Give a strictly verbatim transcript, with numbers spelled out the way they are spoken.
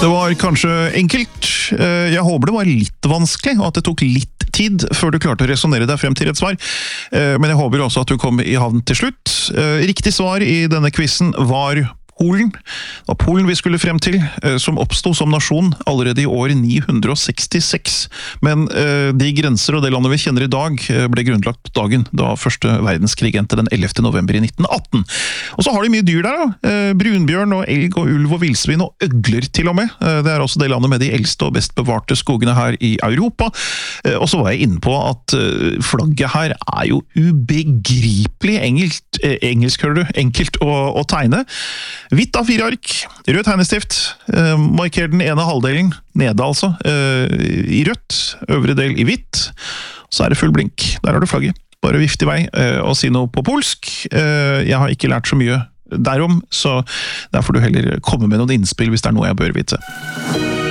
Det var kanskje enkelt. Jeg håper det var litt vanskelig, og at det tok litt tid før du klarte å resonere deg frem til et svar. Men jeg håper også at du kom i havn til slutt. Riktig svar i denne quizen var Polen. Det var Polen vi skulle frem til, som oppstod som nasjon allerede i år ni hundre sekstiseks. Men de grenser og det landet vi kjenner i dag ble grunnlagt dagen da første verdenskrig endte den ellevte november i nitten atten. Og så har de mye dyr der da. Brunbjørn og elg og ulv og vildsvin og øgler til og med. Det er også det landet med de eldste og best bevarte skogene her i Europa. Og så var jeg inne på at flagget her er jo ubegripelig enkelt, engelsk, hører du, enkelt å, å tegne. Hvitt av fire ark, rød tegnestift, eh, marker den ene halvdelen, nede altså, eh, i rødt, øvre del i hvitt, så er det full blink. Der har du flagget. Bare vift i vei eh, og si noe på polsk. Eh, jeg har ikke lært så mye derom, så der får du heller komme med noen innspill hvis det er noe jeg bør vite.